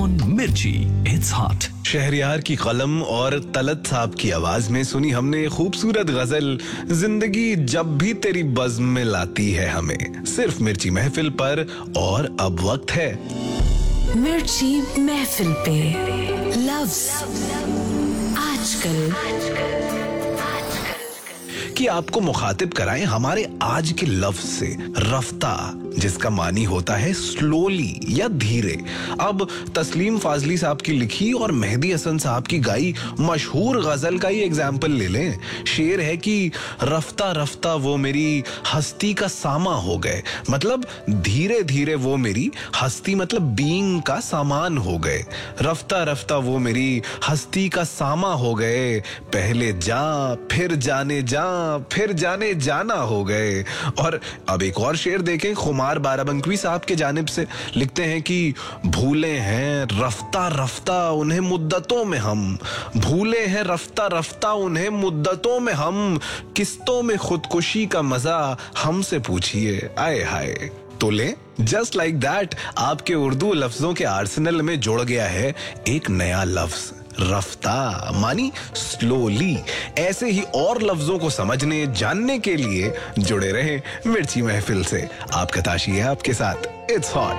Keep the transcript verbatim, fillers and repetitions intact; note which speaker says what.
Speaker 1: on Mirchi. It's hot.
Speaker 2: Shahryar की कलम और तलत साहब की आवाज में सुनी हमने खूबसूरत गजल जिंदगी जब भी तेरी बज़्म में लाती है हमें, सिर्फ मिर्ची महफिल पर। और अब वक्त है
Speaker 3: मिर्ची महफिल पे लव्स आजकल
Speaker 2: कि आपको मुखातिब कराएं हमारे आज के लफ्ज से, रफ्ता, जिसका मानी होता है स्लोली या धीरे। अब तस्लीम फाजली साहब की लिखी और मेहदी हसन साहब की गाई मशहूर गजल का ही एग्जाम्पल ले लें। शेर है कि रफ्ता रफ्ता वो मेरी हस्ती का सामा हो गए, मतलब धीरे धीरे वो मेरी हस्ती मतलब बीइंग का सामान हो गए। रफ्ता रफ्ता वो मेरी हस्ती का सामा हो गए, पहले जा फिर जाने जा फिर जाने जाना हो गए। और अब एक और शेर देखें खुमार बाराबंकी साहब के जानिब से, लिखते हैं कि भूले हैं रफ्ता रफ्ता उन्हें मुद्दतों में हम, भूले हैं रफ्ता रफ्ता उन्हें मुद्दतों में हम, किस्तों में खुदकुशी का मजा हमसे पूछिए, आए हाय। तो ले जस्ट लाइक दैट आपके उर्दू लफ्जों के आर्सेनल में जुड़ गया है एक नया लफ्ज, रफ्ता मानी स्लोली। ऐसे ही और लफ्जों को समझने जानने के लिए जुड़े रहें मिर्ची महफिल से। आपका ताशी है आपके साथ। It's hot.